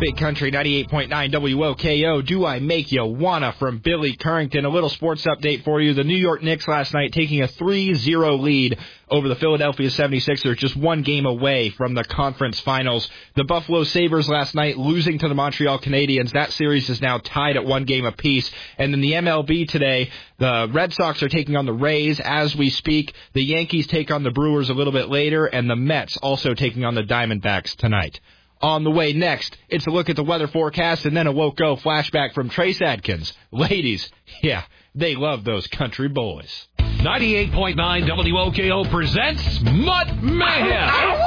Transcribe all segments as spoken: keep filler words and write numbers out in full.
Big Country ninety-eight point nine W O K O, Do I Make You Wanna from Billy Currington. A little sports update for you. The New York Knicks last night taking a three zero lead over the Philadelphia seventy-sixers, just one game away from the conference finals. The Buffalo Sabres last night losing to the Montreal Canadiens. That series is now tied at one game apiece. And in the M L B today, the Red Sox are taking on the Rays as we speak. The Yankees take on the Brewers a little bit later, and the Mets also taking on the Diamondbacks tonight. On the way next, it's a look at the weather forecast and then a Woke-O flashback from Trace Adkins. Ladies, yeah, they love those country boys. ninety-eight point nine W O K O presents Mutt Mayhem,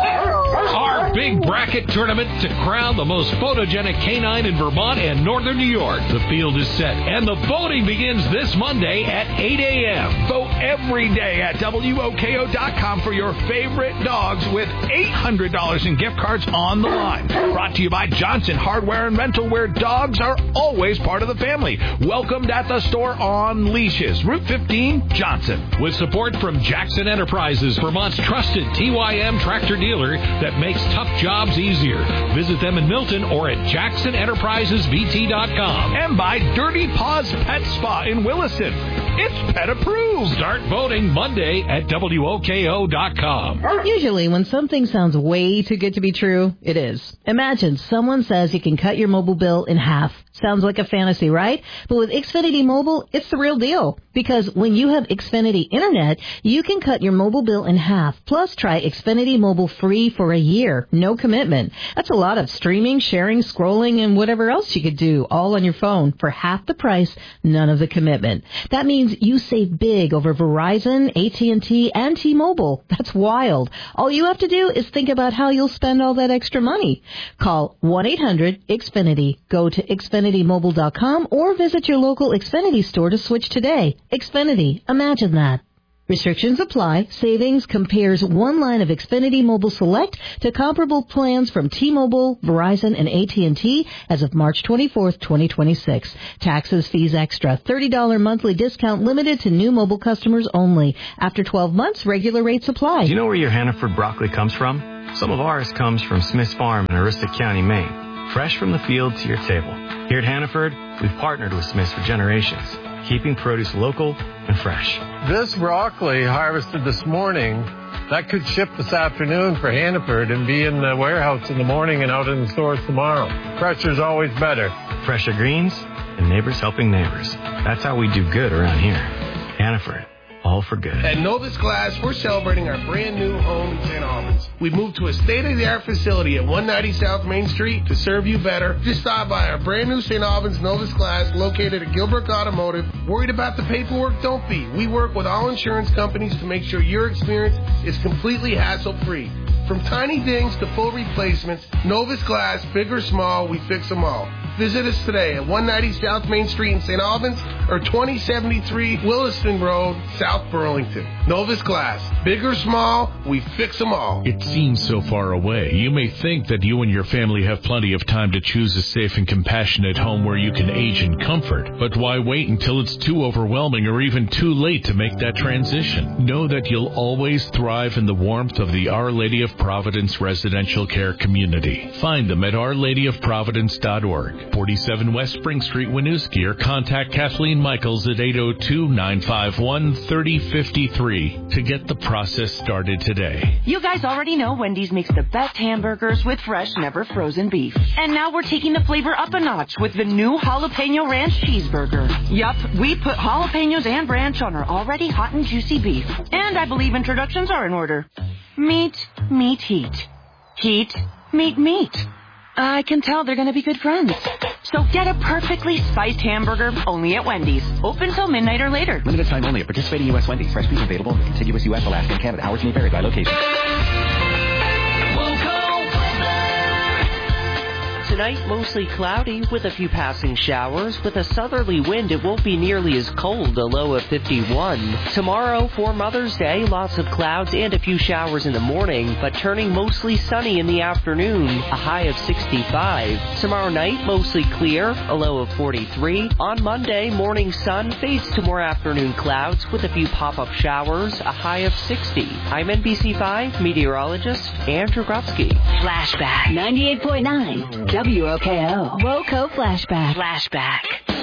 our big bracket tournament to crown the most photogenic canine in Vermont and northern New York. The field is set, and the voting begins this Monday at eight a.m. Vote every day at W O K O dot com for your favorite dogs with eight hundred dollars in gift cards on the line. Brought to you by Johnson Hardware and Rental, where dogs are always part of the family. Welcomed at the store on leashes. Route fifteen, Johnson. With support from Jackson Enterprises, Vermont's trusted T Y M tractor dealer that makes tough jobs easier. Visit them in Milton or at jackson enterprises v t dot com. And by Dirty Paws Pet Spa in Williston. It's pet approved. Start voting Monday at W O K O dot com. Usually when something sounds way too good to be true, it is. Imagine someone says you can cut your mobile bill in half. Sounds like a fantasy, right? But with Xfinity Mobile, it's the real deal. Because when you have Xfinity Internet, you can cut your mobile bill in half. Plus, try Xfinity Mobile free for a year. No commitment. That's a lot of streaming, sharing, scrolling, and whatever else you could do, all on your phone for half the price, none of the commitment. That means you save big over Verizon, A T and T, and T-Mobile. That's wild. All you have to do is think about how you'll spend all that extra money. Call one eight hundred X Finity. Go to Xfinity Mobile dot com or visit your local Xfinity store to switch today. Xfinity. Imagine that. Restrictions apply. Savings compares one line of Xfinity Mobile Select to comparable plans from T-Mobile, Verizon, and A T and T as of March twenty-fourth, twenty twenty-six. Taxes, fees extra. thirty dollars monthly discount limited to new mobile customers only. After twelve months, regular rates apply. Do you know where your Hannaford broccoli comes from? Some of ours comes from Smith's Farm in Aroostook County, Maine. Fresh from the field to your table. Here at Hannaford, we've partnered with Smith's for generations, keeping produce local and fresh. This broccoli harvested this morning, that could ship this afternoon for Hannaford and be in the warehouse in the morning and out in the stores tomorrow. Fresher's always better. Fresher greens and neighbors helping neighbors. That's how we do good around here. Hannaford. All for good. At Novus Glass, we're celebrating our brand new home in Saint Albans. We've moved to a state-of-the-art facility at one ninety South Main Street to serve you better. Just stop by our brand new Saint Albans Novus Glass located at Gilbrook Automotive. Worried about the paperwork? Don't be. We work with all insurance companies to make sure your experience is completely hassle-free. From tiny dings to full replacements, Novus Glass, big or small, we fix them all. Visit us today at one ninety South Main Street in Saint Albans or twenty seventy-three Williston Road, South Burlington. Novus Glass. Big or small, we fix them all. It seems so far away. You may think that you and your family have plenty of time to choose a safe and compassionate home where you can age in comfort. But why wait until it's too overwhelming or even too late to make that transition? Know that you'll always thrive in the warmth of the Our Lady of Providence residential care community. Find them at our lady of providence dot org. forty-seven West Spring Street, Winooski, or contact Kathleen Michaels at eight oh two, nine five one, three oh five three to get the process started today. You guys already know Wendy's makes the best hamburgers with fresh, never frozen beef. And now we're taking the flavor up a notch with the new Jalapeno Ranch Cheeseburger. Yup, we put jalapenos and ranch on our already hot and juicy beef. And I believe introductions are in order. Meat, meat, heat. Heat, meat, meat. I can tell they're going to be good friends. So get a perfectly spiced hamburger only at Wendy's. Open till midnight or later. Limited time only at participating U S Wendy's. Fresh beef available in the contiguous U S, Alaska, and Canada. Hours may vary by location. Tonight, mostly cloudy with a few passing showers. With a southerly wind, it won't be nearly as cold, a low of fifty-one. Tomorrow, for Mother's Day, lots of clouds and a few showers in the morning, but turning mostly sunny in the afternoon, a high of sixty-five. Tomorrow night, mostly clear, a low of forty-three. On Monday, morning sun fades to more afternoon clouds with a few pop-up showers, a high of sixty. I'm N B C five meteorologist Andrew Grutsky. Flashback ninety-eight point nine W O K O. WOCO Flashback. Flashback.